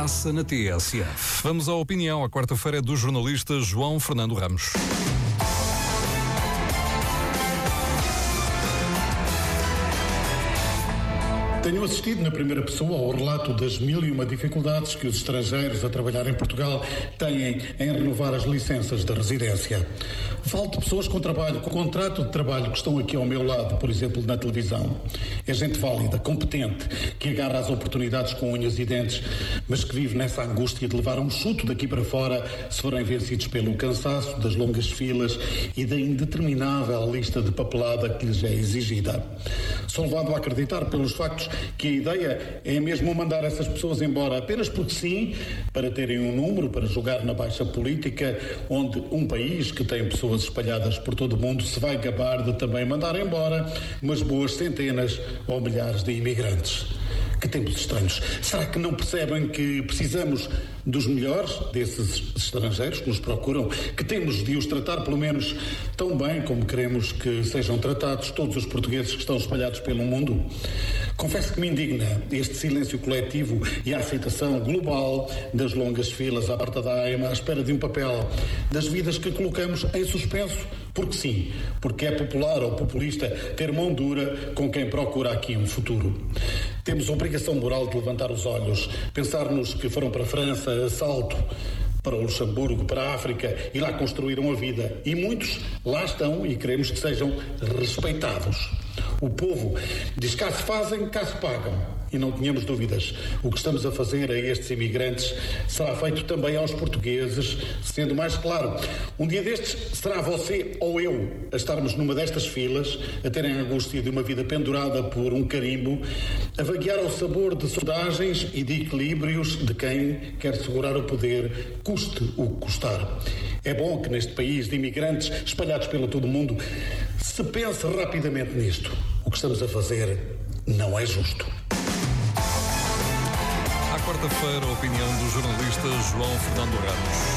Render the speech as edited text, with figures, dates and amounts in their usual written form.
passa na TSF. Vamos à opinião. A quarta-feira é do jornalista João Fernando Ramos. Tenho assistido na primeira pessoa ao relato das 1001 dificuldades que os estrangeiros a trabalhar em Portugal têm em renovar as licenças de residência. Falo de pessoas com trabalho, com contrato de trabalho que estão aqui ao meu lado, por exemplo, na televisão. É gente válida, competente, que agarra as oportunidades com unhas e dentes, mas que vive nessa angústia de levar um chuto daqui para fora se forem vencidos pelo cansaço das longas filas e da indeterminável lista de papelada que lhes é exigida. Sou levado a acreditar pelos factos que a ideia é mesmo mandar essas pessoas embora apenas porque sim, para terem um número, para jogar na baixa política, onde um país que tem pessoas espalhadas por todo o mundo se vai gabar de também mandar embora umas boas centenas ou milhares de imigrantes. Que tempos estranhos. Será que não percebem que precisamos dos melhores desses estrangeiros que nos procuram, que temos de os tratar pelo menos tão bem como queremos que sejam tratados todos os portugueses que estão espalhados pelo mundo? Confesso que me indigna este silêncio coletivo e a aceitação global das longas filas à porta da AIMA à espera de um papel, das vidas que colocamos em suspenso, porque sim, porque é popular ou populista ter mão dura com quem procura aqui um futuro. Temos a obrigação moral de levantar os olhos, pensar nos que foram para a França a salto, para o Luxemburgo, para a África e lá construíram a vida. E muitos lá estão e queremos que sejam respeitados. O povo diz: cá se fazem, cá se pagam. E não tenhamos dúvidas, o que estamos a fazer a estes imigrantes será feito também aos portugueses, sendo mais claro. Um dia destes será você ou eu a estarmos numa destas filas, a terem a angústia de uma vida pendurada por um carimbo, a vaguear ao sabor de sondagens e de equilíbrios de quem quer segurar o poder, custe o que custar. É bom que neste país de imigrantes espalhados pelo todo o mundo se pense rapidamente nisto. O que estamos a fazer não é justo. À quarta-feira, a opinião do jornalista João Fernando Ramos.